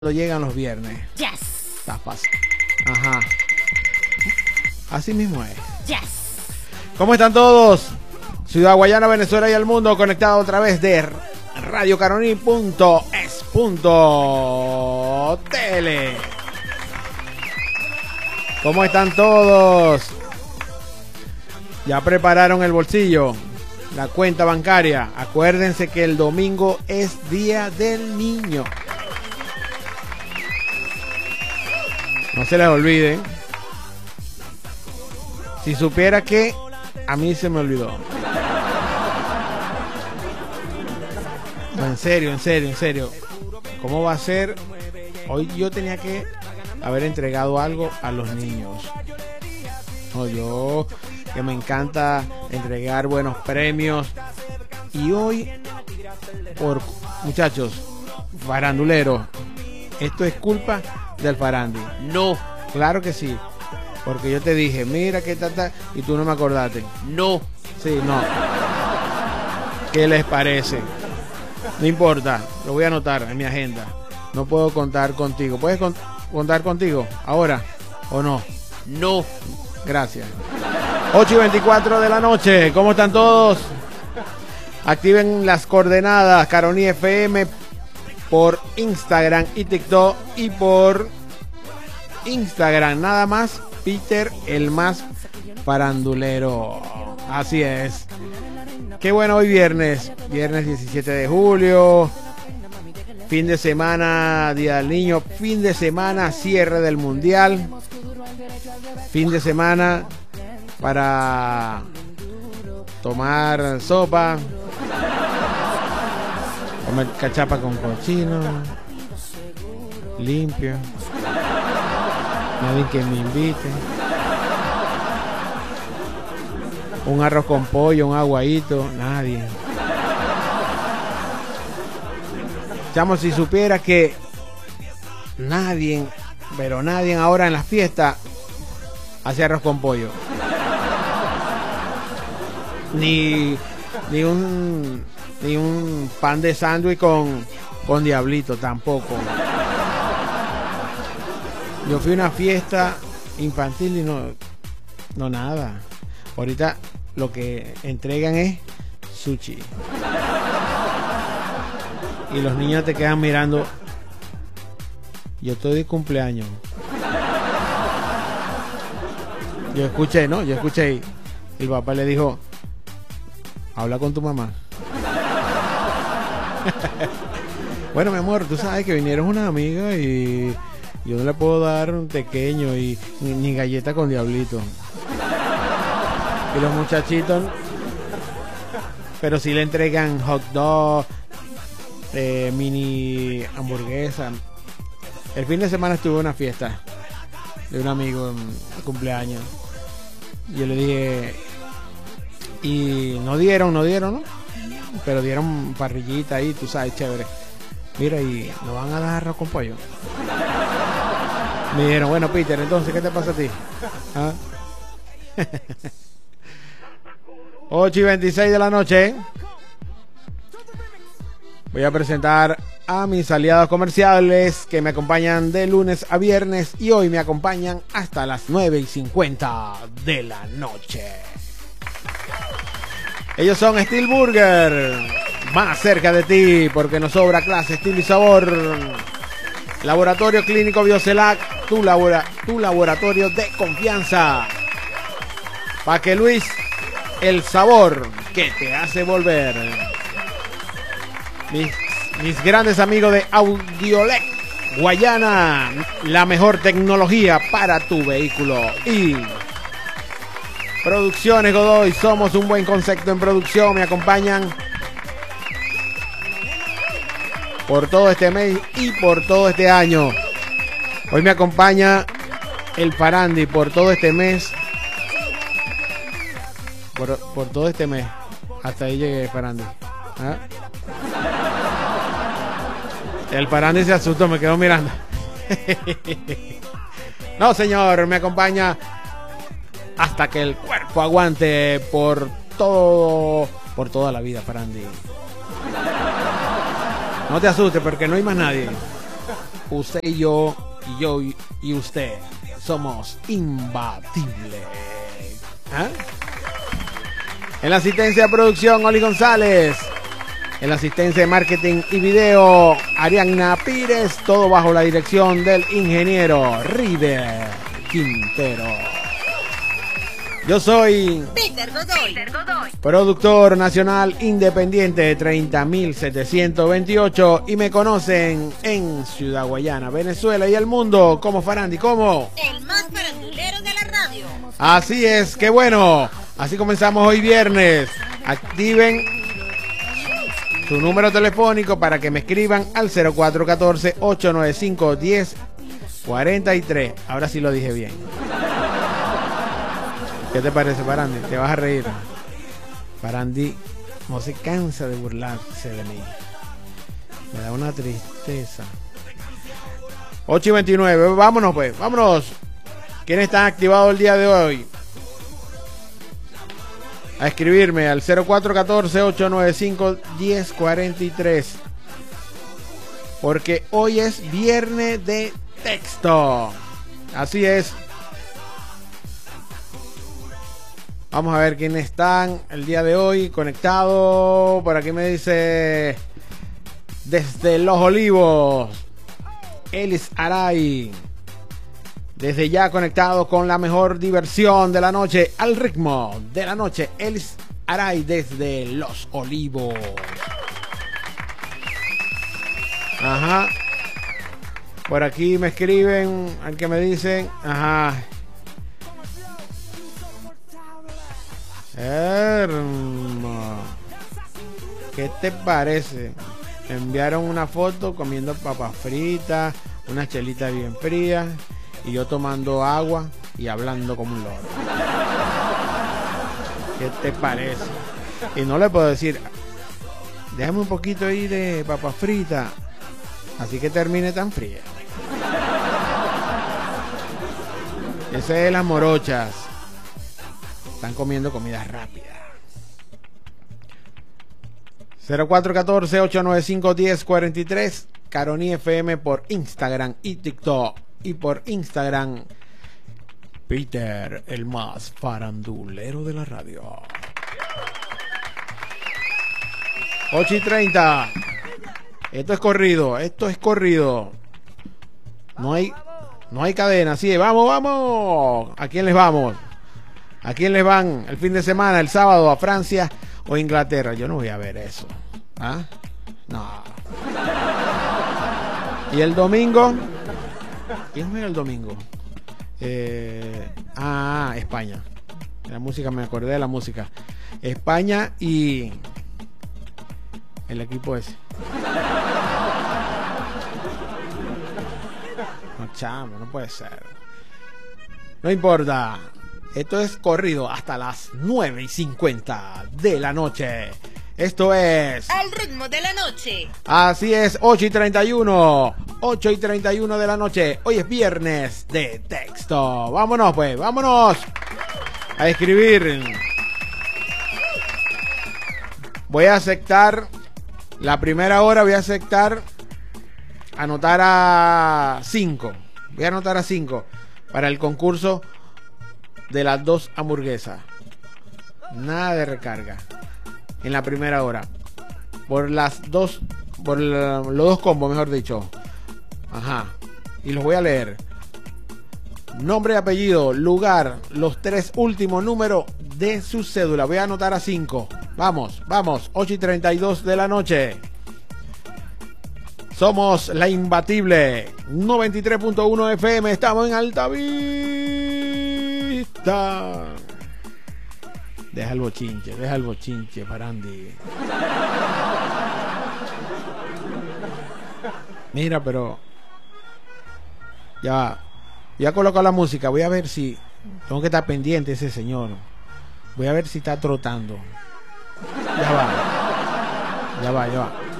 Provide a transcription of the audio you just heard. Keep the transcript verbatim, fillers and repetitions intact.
Llegan los viernes. Yes. Está fácil. Ajá. Así mismo es. Yes. ¿Cómo están todos? Ciudad Guayana, Venezuela y el mundo conectado otra vez de radio caroní punto es punto tele. ¿Cómo están todos? ¿Ya prepararon el bolsillo? La cuenta bancaria. Acuérdense que el domingo es Día del Niño. No se les olvide. Si supiera que a mí se me olvidó. No, en serio, en serio, en serio. ¿Cómo va a ser? Hoy yo tenía que haber entregado algo a los niños. No, yo que me encanta entregar buenos premios. Y hoy, por muchachos, faranduleros, esto es culpa del Farandi. No. Claro que sí. Porque yo te dije, mira qué tata, y tú no me acordaste. No. Sí, no. ¿Qué les parece? No importa, lo voy a anotar en mi agenda. No puedo contar contigo. ¿Puedes con- contar contigo ahora o no? No. Gracias. ocho y veinticuatro de la noche. ¿Cómo están todos? Activen las coordenadas Caroní F M por Instagram y TikTok, y por Instagram nada más Peter el más farandulero. Así es. Qué bueno, hoy viernes, viernes diecisiete de julio, fin de semana, Día del Niño, fin de semana, cierre del Mundial, fin de semana para tomar sopa, comer cachapa con cochino, limpio, nadie que me invite, un arroz con pollo, un aguadito, nadie. Chamo, si supiera que nadie, pero nadie ahora en las fiestas hace arroz con pollo, ni ni un ni un pan de sándwich con con diablito tampoco. Yo fui a una fiesta infantil y no no nada. Ahorita lo que entregan es sushi. Y los niños te quedan mirando. Yo estoy de cumpleaños. Yo escuché, ¿no? Yo escuché y el papá le dijo, habla con tu mamá. Bueno, mi amor, tú sabes que vinieron unas amigas y yo no le puedo dar un pequeño y ni, ni galleta con diablito. Y los muchachitos, pero sí le entregan hot dog, eh, mini hamburguesa. El fin de semana estuve en una fiesta de un amigo en cumpleaños. Yo le dije, y no dieron, no dieron, ¿no? Pero dieron parrillita ahí, tú sabes, chévere. Mira, y nos van a dar arroz con pollo. Me dijeron, bueno, Peter, entonces, ¿qué te pasa a ti? ¿Ah? ocho y veintiséis de la noche. Voy a presentar a mis aliados comerciales que me acompañan de lunes a viernes y hoy me acompañan hasta las nueve y cincuenta de la noche. Ellos son Steel Burger, más cerca de ti porque nos sobra clase, estilo y sabor. Laboratorio Clínico Biocelac, tu, labora, tu laboratorio de confianza. Paque Luis, el sabor que te hace volver. Mis, mis grandes amigos de Audiolec Guayana, la mejor tecnología para tu vehículo. Y Producciones Godoy, somos un buen concepto en producción. Me acompañan por todo este mes y por todo este año. Hoy me acompaña el Farandi por todo este mes. Por, por todo este mes. Hasta ahí llegué, Farandi. ¿Ah? El Farandi se asustó, me quedó mirando. No, señor, me acompaña hasta que el cuerpo aguante por todo, por toda la vida, Farandi. No te asustes porque no hay más nadie. usted y yo, y yo y usted somos imbatibles. ¿Ah? En la asistencia de producción, Oli González. En la asistencia de marketing y video, Arianna Pires. Todo bajo la dirección del ingeniero River Quintero. Yo soy Peter Godoy, productor nacional independiente de treinta mil setecientos veintiocho y me conocen en Ciudad Guayana, Venezuela y el mundo como Farandi, como el más farandulero de la radio. Así es, qué bueno. Así comenzamos hoy viernes. Activen su número telefónico para que me escriban al cero cuatro uno cuatro, ocho nueve cinco, uno cero cuatro tres. Ahora sí lo dije bien. ¿Qué te parece, Farandi? ¿Te vas a reír? Farandi no se cansa de burlarse de mí. Me da una tristeza. ocho y veintinueve. Vámonos, pues. Vámonos. ¿Quiénes están activados el día de hoy? A escribirme al cero cuatro uno cuatro, ocho nueve cinco, uno cero cuatro tres. Porque hoy es viernes de texto. Así es. Vamos a ver quiénes están el día de hoy conectados. Por aquí me dice desde Los Olivos, Elis Aray. Desde ya conectado con la mejor diversión de la noche, al ritmo de la noche. Elis Aray desde Los Olivos. Ajá. Por aquí me escriben, al que me dicen, ajá. Hermo. ¿Qué te parece? Me enviaron una foto comiendo papas fritas, unas chelitas bien frías y yo tomando agua y hablando como un loro. ¿Qué te parece? Y no le puedo decir, déjame un poquito ahí de papas fritas, así que termine tan fría. Ese es las morochas. Están comiendo comida rápida. cero cuatro uno cuatro, ocho nueve cinco, uno cero cuatro tres. Caroni F M por Instagram y TikTok. Y por Instagram, Peter, el más farandulero de la radio. ocho y treinta. Esto es corrido. Esto es corrido. No hay, no hay cadena. Sí, vamos, vamos. ¿A quién les vamos? ¿A quién les van el fin de semana, el sábado, a Francia o Inglaterra? Yo no voy a ver eso. ¿Ah? No. ¿Y el domingo? ¿Quién juega el domingo? Eh, ah, España. La música, me acordé de la música. España y el equipo ese. No, chamo, no puede ser. No importa. Esto es corrido hasta las nueve y cincuenta de la noche. Esto es al ritmo de la noche. Así es, ocho y treinta y uno. ocho y treinta y uno de la noche. Hoy es viernes de texto. Vámonos, pues, vámonos a escribir. Voy a aceptar la primera hora. Voy a aceptar anotar a cinco. Voy a anotar a cinco para el concurso de las dos hamburguesas. Nada de recarga en la primera hora. Por las dos, por la, los dos combos, mejor dicho. Ajá. Y los voy a leer. Nombre y apellido, lugar, los tres últimos números de su cédula. Voy a anotar a cinco. Vamos, vamos. ocho y treinta y dos de la noche. Somos la imbatible noventa y tres punto uno F M. Estamos en Altavista. Deja el bochinche, deja el bochinche, Farandi. Mira, pero ya va. Ya colocó la música. Voy a ver si tengo que estar pendiente ese señor. Voy a ver si está trotando. Ya va. Ya va, ya va.